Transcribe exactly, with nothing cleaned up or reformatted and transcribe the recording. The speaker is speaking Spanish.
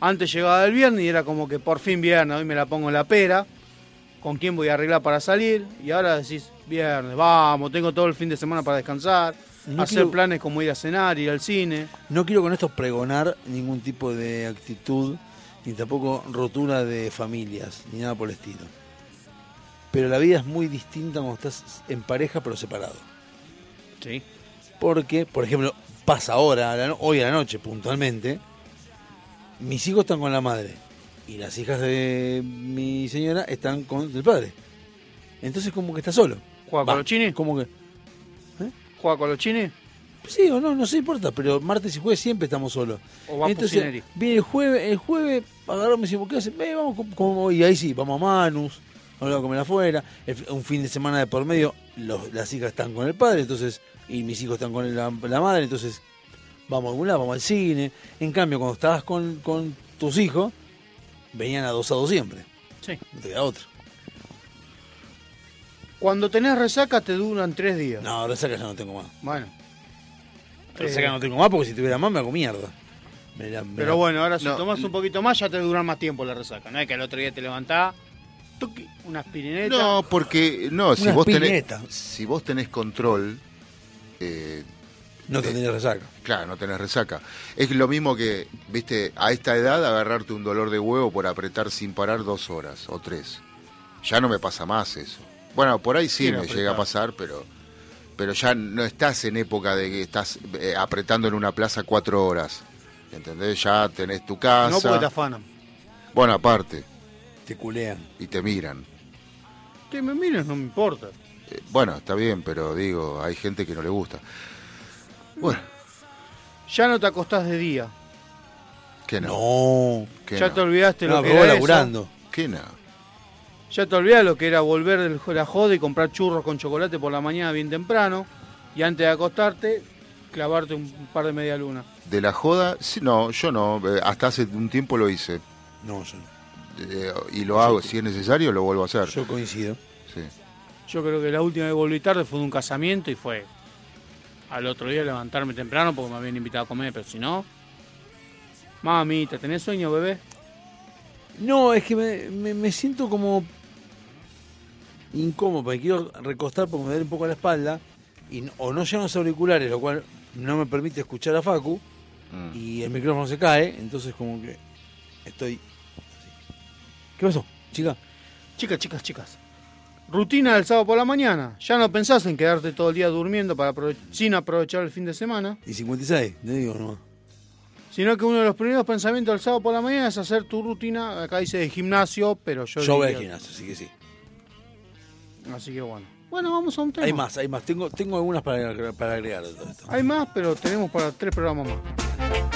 Antes llegaba el viernes y era como que por fin viernes, hoy me la pongo en la pera. ¿Con quién voy a arreglar para salir? Y ahora decís, viernes, vamos, tengo todo el fin de semana para descansar, No hacer quiero- planes como ir a cenar, ir al cine. No quiero con esto pregonar ningún tipo de actitud, ni tampoco rotura de familias, ni nada por el estilo. Pero la vida es muy distinta cuando estás en pareja pero separado. Sí. Porque, por ejemplo, pasa ahora, a la no- hoy a la noche puntualmente, mis hijos están con la madre y las hijas de mi señora están con el padre. Entonces como que está solo. ¿Juega Va, con los chinis? Como que, ¿Juega con los chinis? sí o no, no se importa, pero martes y jueves siempre estamos solos. ¿O va Entonces, Pucineri? viene el jueves, el jueves agarramos y decimos, ¿qué hace? Eh, vamos, como- como- y ahí sí, vamos a Manus, vamos a comer afuera. El- un fin de semana de por medio, los- las hijas están con el padre, entonces, y mis hijos están con la, la madre, entonces vamos a algún lado, vamos al cine. En cambio, cuando estabas con, con tus hijos, venían adosados siempre. Sí. No te queda otra. Cuando tenés resaca te duran tres días. No, resaca ya no tengo más. Bueno. Resaca Eh, no tengo más porque si tuviera más me hago mierda. Me la- me Pero la- bueno, ahora si No. tomás un poquito más ya te dura más tiempo la resaca. No es que al otro día te levantás, tuqui, una aspirineta. No, porque no, si Una vos tenés espineta. si vos tenés control, eh, No te tenés resaca. claro, no tenés resaca. Es lo mismo que, viste, a esta edad agarrarte un dolor de huevo por apretar sin parar dos horas o tres. Ya no me pasa más eso. Bueno, por ahí sí Quiero me apretar. llega a pasar, pero pero ya no estás en época de que estás eh, apretando en una plaza cuatro horas. ¿Entendés? Ya tenés tu casa. No porque te afanan. Bueno, aparte, Te culean. y te miran. Que me mires, no me importa. Eh, bueno, está bien, pero digo, hay gente que no le gusta. Bueno, Ya no te acostás de día. que no. No. que Ya no. te olvidaste No, lo que pero vos era laburando. Que no. eso. Ya te olvidaste lo que era volver de la joda y comprar churros con chocolate por la mañana bien temprano. Y antes de acostarte, clavarte un par de media luna. De la joda, sí, no, yo no. eh, hasta hace un tiempo lo hice. No, yo, Eh, y lo hago, si es necesario, lo vuelvo a hacer. yo coincido. Sí. Yo creo que la última vez que volví tarde fue de un casamiento y fue al otro día levantarme temprano porque me habían invitado a comer, pero si no... Mamita, ¿tenés sueño, bebé? No, es que me, me, me siento como incómodo, porque quiero recostar porque me duele un poco la espalda, y, no- o no llegan los auriculares, lo cual no me permite escuchar a Facu, Mm. y el micrófono se cae, entonces como que estoy así. ¿Qué pasó, chica? Chicas, chicas, chicas. Rutina del sábado por la mañana. Ya no pensás en quedarte todo el día durmiendo para aprove- sin aprovechar el fin de semana, Y cincuenta y seis, te digo nomás. sino que uno de los primeros pensamientos del sábado por la mañana es hacer tu rutina. Acá dice de gimnasio, pero yo... Yo voy al diría- gimnasio, así que sí. Así que bueno. Bueno, vamos a un tema. Hay más, hay más. Tengo, tengo algunas para, agregar- para agregar de todo esto. Hay más, pero tenemos para tres programas más.